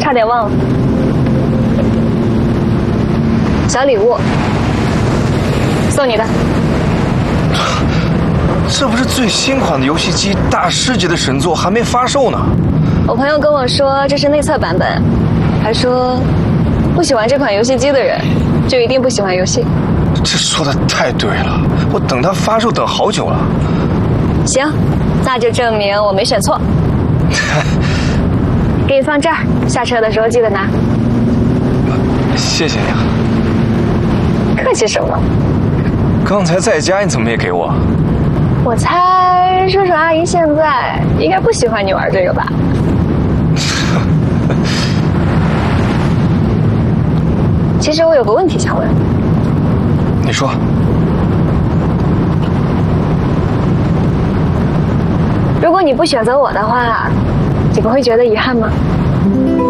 差点忘了，小礼物，送你的。 这不是最新款的游戏机，大师级的神作，还没发售呢。 我朋友跟我说这是内测版本，还说不喜欢这款游戏机的人，就一定不喜欢游戏。 这说的太对了，我等它发售等好久了。 行，那就证明我没选错。给你放这儿，下车的时候记得拿。 谢谢你啊。 客气什么？ 刚才在家你怎么没给我？ 我猜叔叔阿姨现在应该不喜欢你玩这个吧？其实我有个问题想问。 你说。 如果你不选择我的话，你不会觉得遗憾吗？